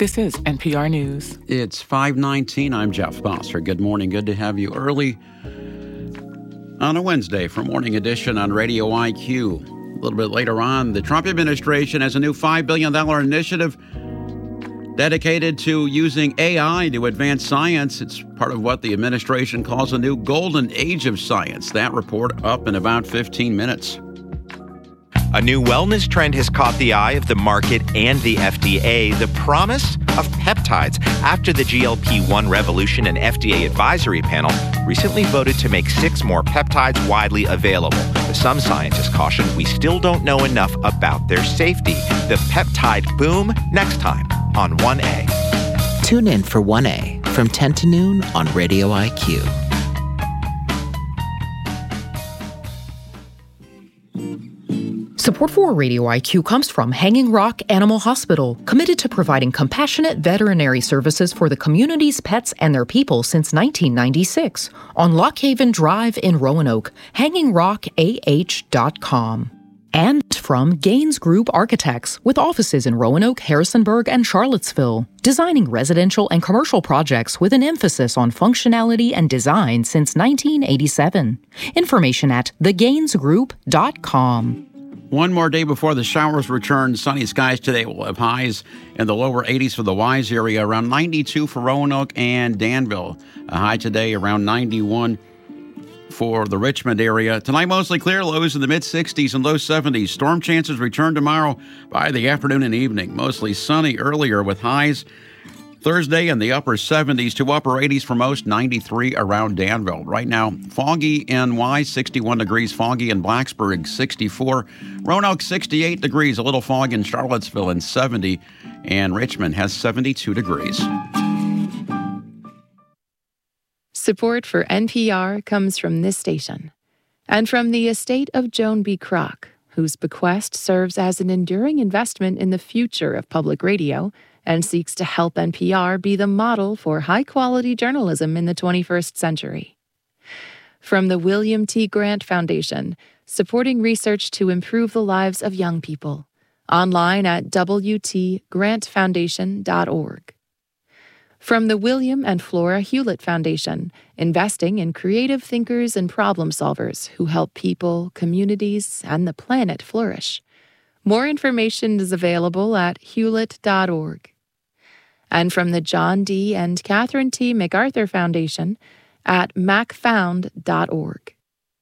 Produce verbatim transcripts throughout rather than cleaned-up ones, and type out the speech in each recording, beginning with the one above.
This is N P R News. It's five nineteen. I'm Jeff Bosser. Good morning. Good to have you early on a Wednesday for Morning Edition on Radio I Q. A little bit later on, the Trump administration has a new five billion dollars initiative dedicated to using A I to advance science. It's part of what the administration calls a new golden age of science. That report up in about fifteen minutes. A new wellness trend has caught the eye of the market and the F D A, the promise of peptides, after the G L P one revolution. An F D A advisory panel recently voted to make six more peptides widely available. But some scientists caution we still don't know enough about their safety. The peptide boom, next time on one A. Tune in for one A from ten to noon on Radio I Q. Support for Radio I Q comes from Hanging Rock Animal Hospital, committed to providing compassionate veterinary services for the community's pets and their people since nineteen ninety-six. On Lock Haven Drive in Roanoke, hanging rock a h dot com. And from Gaines Group Architects, with offices in Roanoke, Harrisonburg, and Charlottesville, designing residential and commercial projects with an emphasis on functionality and design since nineteen eighty-seven. Information at the gaines group dot com. One more day before the showers return. Sunny skies today. We'll have highs in the lower eighties for the Wise area, around ninety-two for Roanoke and Danville. A high today around ninety-one for the Richmond area. Tonight, mostly clear, lows in the mid-sixties and low seventies. Storm chances return tomorrow by the afternoon and evening. Mostly sunny earlier with highs Thursday in the upper seventies to upper eighties for most, ninety-three around Danville. Right now, foggy in Wise, sixty-one degrees, foggy in Blacksburg, sixty-four. Roanoke, sixty-eight degrees, a little fog in Charlottesville, and seventy. And Richmond has seventy-two degrees. Support for N P R comes from this station and from the estate of Joan B. Kroc, whose bequest serves as an enduring investment in the future of public radio and seeks to help N P R be the model for high-quality journalism in the twenty-first century. From the William T. Grant Foundation, supporting research to improve the lives of young people. Online at w t grant foundation dot org. From the William and Flora Hewlett Foundation, investing in creative thinkers and problem solvers who help people, communities, and the planet flourish. More information is available at hewlett dot org. And from the John D. and Catherine T. MacArthur Foundation at mac found dot org.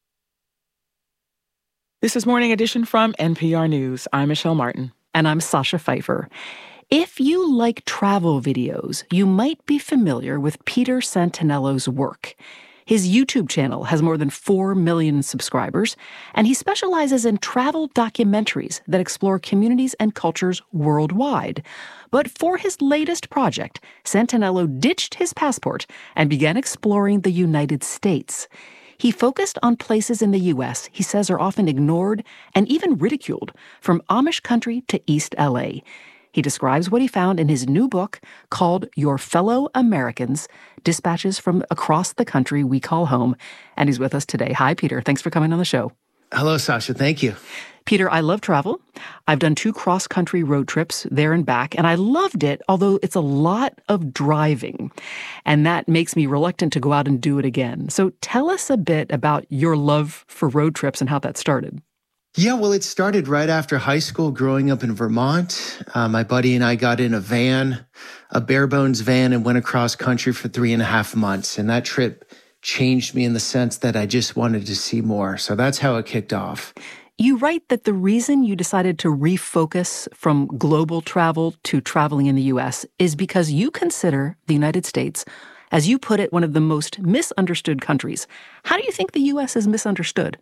This is Morning Edition from N P R News. I'm Michelle Martin. And I'm Sasha Pfeiffer. If you like travel videos, you might be familiar with Peter Santinello's work. His YouTube channel has more than four million subscribers, and he specializes in travel documentaries that explore communities and cultures worldwide. But for his latest project, Santinello ditched his passport and began exploring the United States. He focused on places in the U S he says are often ignored and even ridiculed, from Amish country to East L A. He describes what he found in his new book called Your Fellow Americans, Dispatches from Across the Country We Call Home. And he's with us today. Hi, Peter. Thanks for coming on the show. Hello, Sasha. Thank you. Peter, I love travel. I've done two cross-country road trips there and back, and I loved it, although it's a lot of driving. And that makes me reluctant to go out and do it again. So tell us a bit about your love for road trips and how that started. Yeah, well, it started right after high school, growing up in Vermont. Uh, my buddy and I got in a van, a bare bones van, and went across country for three and a half months. And that trip changed me in the sense that I just wanted to see more. So that's how it kicked off. You write that the reason you decided to refocus from global travel to traveling in the U S is because you consider the United States, as you put it, one of the most misunderstood countries. How do you think the U S is misunderstood?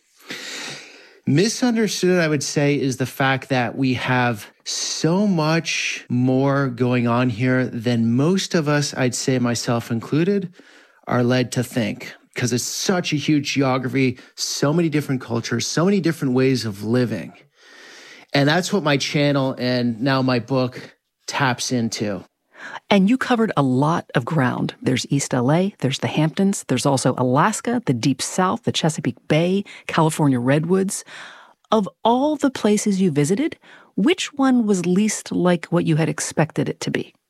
Misunderstood, I would say, is the fact that we have so much more going on here than most of us, I'd say myself included, are led to think. Because it's such a huge geography, so many different cultures, so many different ways of living. And that's what my channel and now my book taps into. And you covered a lot of ground. There's East L A, there's the Hamptons, there's also Alaska, the Deep South, the Chesapeake Bay, California redwoods. Of all the places you visited, which one was least like what you had expected it to be?